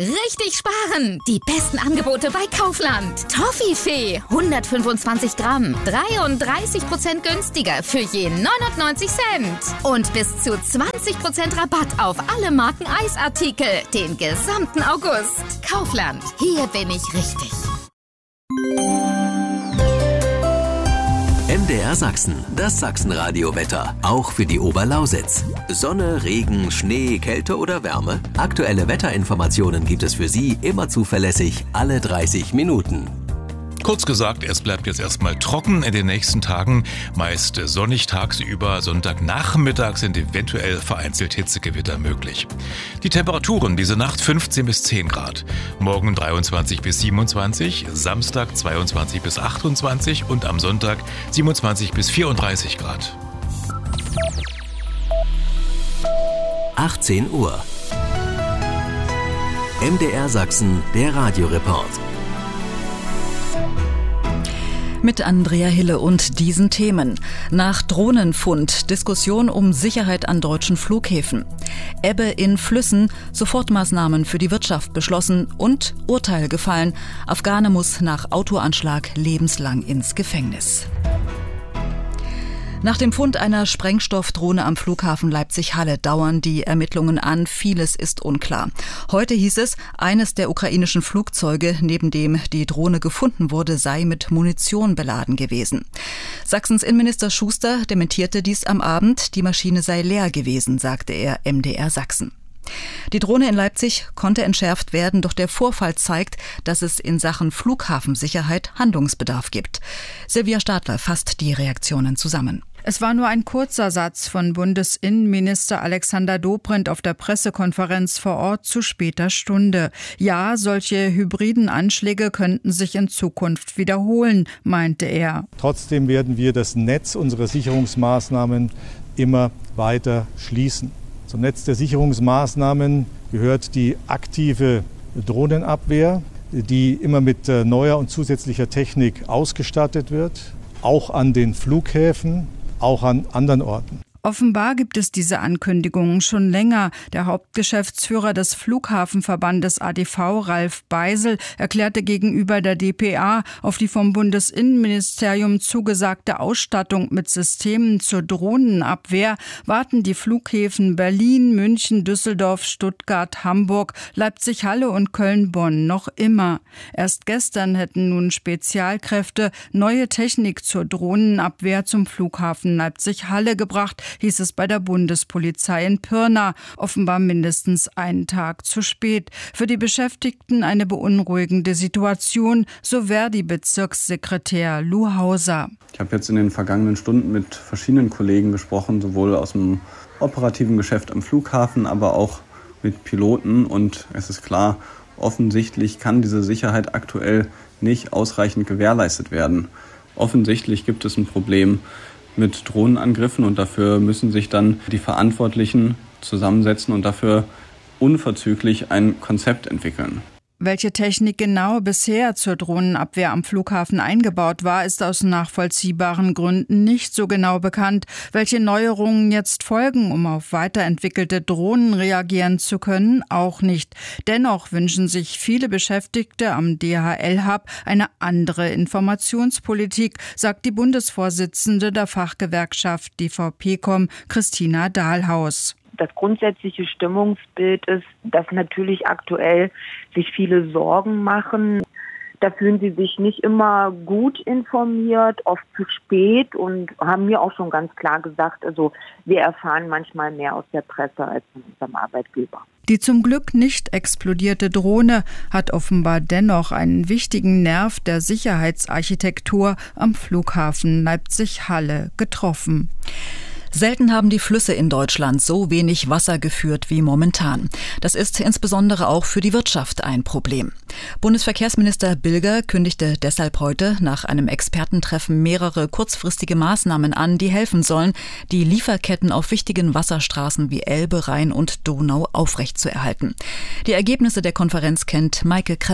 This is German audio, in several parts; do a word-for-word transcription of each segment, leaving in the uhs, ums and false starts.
Richtig sparen! Die besten Angebote bei Kaufland. Toffifee, hundertfünfundzwanzig Gramm, dreiunddreißig Prozent günstiger für je neunundneunzig Cent. Und bis zu zwanzig Prozent Rabatt auf alle Marken Eisartikel den gesamten August. Kaufland, hier bin ich richtig. M D R Sachsen, das Sachsenradio-Wetter, auch für die Oberlausitz. Sonne, Regen, Schnee, Kälte oder Wärme? Aktuelle Wetterinformationen gibt es für Sie immer zuverlässig alle dreißig Minuten. Kurz gesagt, es bleibt jetzt erstmal trocken in den nächsten Tagen. Meist sonnig tagsüber, Sonntagnachmittag sind eventuell vereinzelt Hitzegewitter möglich. Die Temperaturen diese Nacht fünfzehn bis zehn Grad. Morgen dreiundzwanzig bis siebenundzwanzig, Samstag zweiundzwanzig bis achtundzwanzig und am Sonntag siebenundzwanzig bis vierunddreißig Grad. achtzehn Uhr. M D R Sachsen, der Radioreport. Mit Andrea Hille und diesen Themen. Nach Drohnenfund, Diskussion um Sicherheit an deutschen Flughäfen. Ebbe in Flüssen, Sofortmaßnahmen für die Wirtschaft beschlossen und Urteil gefallen. Afghane muss nach Autoanschlag lebenslang ins Gefängnis. Nach dem Fund einer Sprengstoffdrohne am Flughafen Leipzig-Halle dauern die Ermittlungen an. Vieles ist unklar. Heute hieß es, eines der ukrainischen Flugzeuge, neben dem die Drohne gefunden wurde, sei mit Munition beladen gewesen. Sachsens Innenminister Schuster dementierte dies am Abend. Die Maschine sei leer gewesen, sagte er M D R Sachsen. Die Drohne in Leipzig konnte entschärft werden, doch der Vorfall zeigt, dass es in Sachen Flughafensicherheit Handlungsbedarf gibt. Silvia Stadler fasst die Reaktionen zusammen. Es war nur ein kurzer Satz von Bundesinnenminister Alexander Dobrindt auf der Pressekonferenz vor Ort zu später Stunde. Ja, solche hybriden Anschläge könnten sich in Zukunft wiederholen, meinte er. Trotzdem werden wir das Netz unserer Sicherungsmaßnahmen immer weiter schließen. Zum Netz der Sicherungsmaßnahmen gehört die aktive Drohnenabwehr, die immer mit neuer und zusätzlicher Technik ausgestattet wird, auch an den Flughäfen, auch an anderen Orten. Offenbar gibt es diese Ankündigungen schon länger. Der Hauptgeschäftsführer des Flughafenverbandes A D V, Ralf Beisel, erklärte gegenüber der D P A, auf die vom Bundesinnenministerium zugesagte Ausstattung mit Systemen zur Drohnenabwehr warten die Flughäfen Berlin, München, Düsseldorf, Stuttgart, Hamburg, Leipzig-Halle und Köln-Bonn noch immer. Erst gestern hätten nun Spezialkräfte neue Technik zur Drohnenabwehr zum Flughafen Leipzig-Halle gebracht, hieß es bei der Bundespolizei in Pirna, offenbar mindestens einen Tag zu spät. Für die Beschäftigten eine beunruhigende Situation, so Verdi-Bezirkssekretär Lou Hauser. Ich habe jetzt in den vergangenen Stunden mit verschiedenen Kollegen gesprochen, sowohl aus dem operativen Geschäft am Flughafen, aber auch mit Piloten. Und es ist klar, offensichtlich kann diese Sicherheit aktuell nicht ausreichend gewährleistet werden. Offensichtlich gibt es ein Problem mit Drohnenangriffen und dafür müssen sich dann die Verantwortlichen zusammensetzen und dafür unverzüglich ein Konzept entwickeln. Welche Technik genau bisher zur Drohnenabwehr am Flughafen eingebaut war, ist aus nachvollziehbaren Gründen nicht so genau bekannt. Welche Neuerungen jetzt folgen, um auf weiterentwickelte Drohnen reagieren zu können, auch nicht. Dennoch wünschen sich viele Beschäftigte am D H L-Hub eine andere Informationspolitik, sagt die Bundesvorsitzende der Fachgewerkschaft D V P-Com, Christina Dahlhaus. Das grundsätzliche Stimmungsbild ist, dass natürlich aktuell sich viele Sorgen machen. Da fühlen sie sich nicht immer gut informiert, oft zu spät und haben mir auch schon ganz klar gesagt, also wir erfahren manchmal mehr aus der Presse als von unserem Arbeitgeber. Die zum Glück nicht explodierte Drohne hat offenbar dennoch einen wichtigen Nerv der Sicherheitsarchitektur am Flughafen Leipzig-Halle getroffen. Selten haben die Flüsse in Deutschland so wenig Wasser geführt wie momentan. Das ist insbesondere auch für die Wirtschaft ein Problem. Bundesverkehrsminister Bilger kündigte deshalb heute nach einem Expertentreffen mehrere kurzfristige Maßnahmen an, die helfen sollen, die Lieferketten auf wichtigen Wasserstraßen wie Elbe, Rhein und Donau aufrechtzuerhalten. Die Ergebnisse der Konferenz kennt Maike Krebber.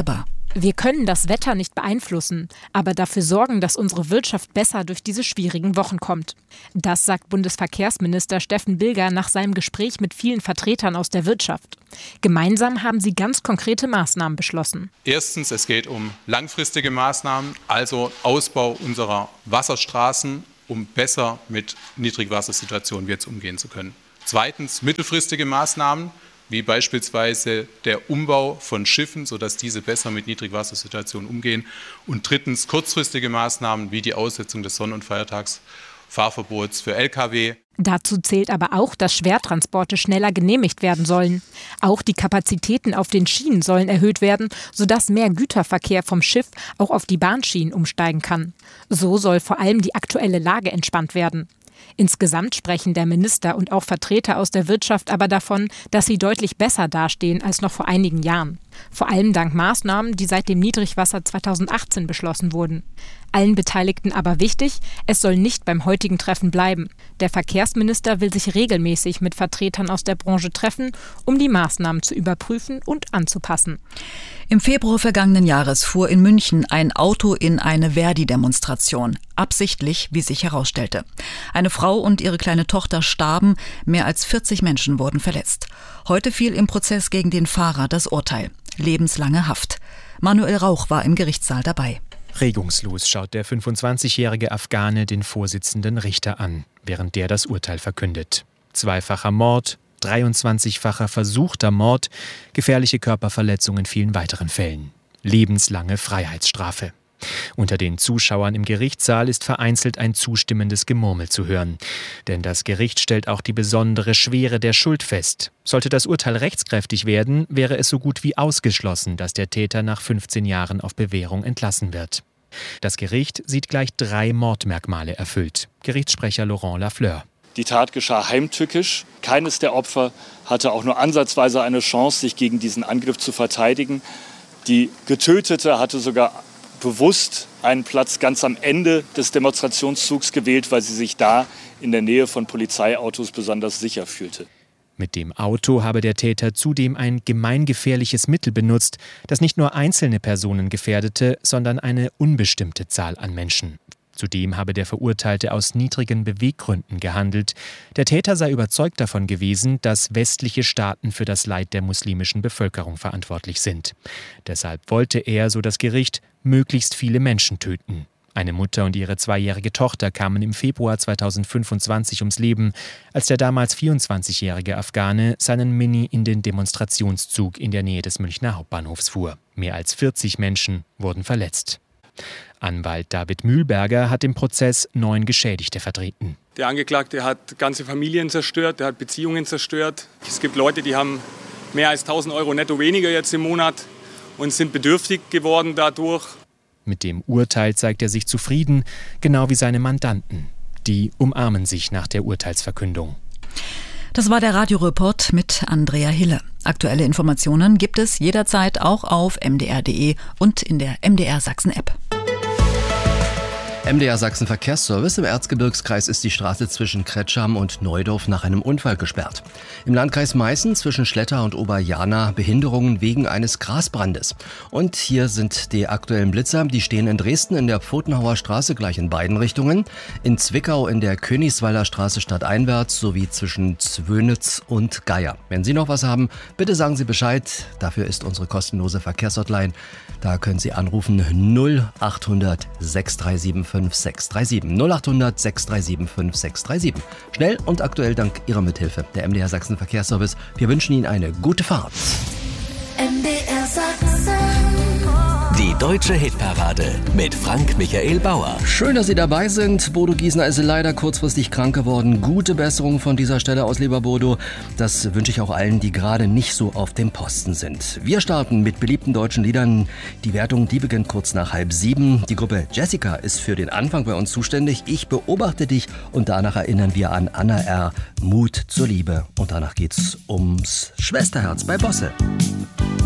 Wir können das Wetter nicht beeinflussen, aber dafür sorgen, dass unsere Wirtschaft besser durch diese schwierigen Wochen kommt. Das sagt Bundesverkehrsminister Steffen Bilger nach seinem Gespräch mit vielen Vertretern aus der Wirtschaft. Gemeinsam haben sie ganz konkrete Maßnahmen beschlossen. Erstens, es geht um langfristige Maßnahmen, also Ausbau unserer Wasserstraßen, um besser mit Niedrigwassersituationen jetzt umgehen zu können. Zweitens, mittelfristige Maßnahmen, wie beispielsweise der Umbau von Schiffen, sodass diese besser mit Niedrigwassersituationen umgehen. Und drittens kurzfristige Maßnahmen wie die Aussetzung des Sonn- und Feiertagsfahrverbots für L K W. Dazu zählt aber auch, dass Schwertransporte schneller genehmigt werden sollen. Auch die Kapazitäten auf den Schienen sollen erhöht werden, sodass mehr Güterverkehr vom Schiff auch auf die Bahnschienen umsteigen kann. So soll vor allem die aktuelle Lage entspannt werden. Insgesamt sprechen der Minister und auch Vertreter aus der Wirtschaft aber davon, dass sie deutlich besser dastehen als noch vor einigen Jahren. Vor allem dank Maßnahmen, die seit dem Niedrigwasser zweitausendachtzehn beschlossen wurden. Allen Beteiligten aber wichtig, es soll nicht beim heutigen Treffen bleiben. Der Verkehrsminister will sich regelmäßig mit Vertretern aus der Branche treffen, um die Maßnahmen zu überprüfen und anzupassen. Im Februar vergangenen Jahres fuhr in München ein Auto in eine Verdi-Demonstration. Absichtlich, wie sich herausstellte. Eine Frau und ihre kleine Tochter starben, mehr als vierzig Menschen wurden verletzt. Heute fiel im Prozess gegen den Fahrer das Urteil. Lebenslange Haft. Manuel Rauch war im Gerichtssaal dabei. Regungslos schaut der fünfundzwanzigjährige Afghane den Vorsitzenden Richter an, während der das Urteil verkündet. Zweifacher Mord, dreiundzwanzigfacher versuchter Mord, gefährliche Körperverletzung in vielen weiteren Fällen. Lebenslange Freiheitsstrafe. Unter den Zuschauern im Gerichtssaal ist vereinzelt ein zustimmendes Gemurmel zu hören. Denn das Gericht stellt auch die besondere Schwere der Schuld fest. Sollte das Urteil rechtskräftig werden, wäre es so gut wie ausgeschlossen, dass der Täter nach fünfzehn Jahren auf Bewährung entlassen wird. Das Gericht sieht gleich drei Mordmerkmale erfüllt. Gerichtssprecher Laurent Lafleur. Die Tat geschah heimtückisch. Keines der Opfer hatte auch nur ansatzweise eine Chance, sich gegen diesen Angriff zu verteidigen. Die Getötete hatte sogar bewusst einen Platz ganz am Ende des Demonstrationszugs gewählt, weil sie sich da in der Nähe von Polizeiautos besonders sicher fühlte. Mit dem Auto habe der Täter zudem ein gemeingefährliches Mittel benutzt, das nicht nur einzelne Personen gefährdete, sondern eine unbestimmte Zahl an Menschen. Zudem habe der Verurteilte aus niedrigen Beweggründen gehandelt. Der Täter sei überzeugt davon gewesen, dass westliche Staaten für das Leid der muslimischen Bevölkerung verantwortlich sind. Deshalb wollte er, so das Gericht, möglichst viele Menschen töten. Eine Mutter und ihre zweijährige Tochter kamen im Februar zweitausendfünfundzwanzig ums Leben, als der damals vierundzwanzigjährige Afghane seinen Mini in den Demonstrationszug in der Nähe des Münchner Hauptbahnhofs fuhr. Mehr als vierzig Menschen wurden verletzt. Anwalt David Mühlberger hat im Prozess neun Geschädigte vertreten. Der Angeklagte hat ganze Familien zerstört, der hat Beziehungen zerstört. Es gibt Leute, die haben mehr als tausend Euro netto weniger jetzt im Monat und sind bedürftig geworden dadurch. Mit dem Urteil zeigt er sich zufrieden, genau wie seine Mandanten. Die umarmen sich nach der Urteilsverkündung. Das war der Radioreport mit Andrea Hille. Aktuelle Informationen gibt es jederzeit auch auf m d r punkt d e und in der M D R Sachsen-App. M D R Sachsen Verkehrsservice. Im Erzgebirgskreis ist die Straße zwischen Kretscham und Neudorf nach einem Unfall gesperrt. Im Landkreis Meißen zwischen Schletter und Oberjana Behinderungen wegen eines Grasbrandes. Und hier sind die aktuellen Blitzer. Die stehen in Dresden in der Pfotenhauer Straße gleich in beiden Richtungen. In Zwickau in der Königswalder Straße stadteinwärts sowie zwischen Zwönitz und Geier. Wenn Sie noch was haben, bitte sagen Sie Bescheid. Dafür ist unsere kostenlose Verkehrshotline. Da können Sie anrufen null achthundert sechs drei sieben fünf sechs drei sieben. null achthundert sechs drei sieben fünf sechs drei sieben. Schnell und aktuell dank Ihrer Mithilfe. Der M D R Sachsen Verkehrsservice. Wir wünschen Ihnen eine gute Fahrt. M D R Sachsen. Die deutsche Hitparade mit Frank Michael Bauer. Schön, dass Sie dabei sind. Bodo Giesner ist leider kurzfristig krank geworden. Gute Besserung von dieser Stelle aus, lieber Bodo. Das wünsche ich auch allen, die gerade nicht so auf dem Posten sind. Wir starten mit beliebten deutschen Liedern. Die Wertung, die beginnt kurz nach halb sieben. Die Gruppe Jessica ist für den Anfang bei uns zuständig. Ich beobachte dich und danach erinnern wir an Anna R. Mut zur Liebe. Und danach geht's ums Schwesterherz bei Bosse.